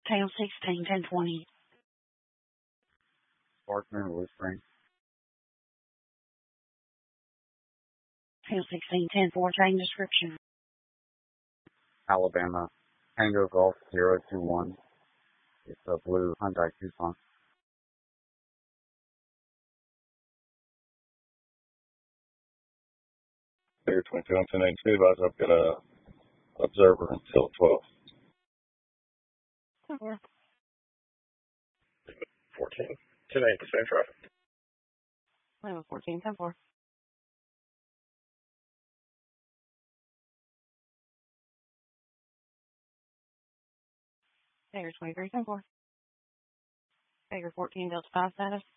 Tail 16, 1020. Partner Whispering. Tail 16, 10-4, chain description. Alabama. Tango Golf 021. It's a blue Hyundai Tucson. Figure 22 on 1082, advise I've got a observer until 12. 14, 1080, same traffic. 14, 10-4. Figure 23, 10-4. Figure 14, Delta 5 status.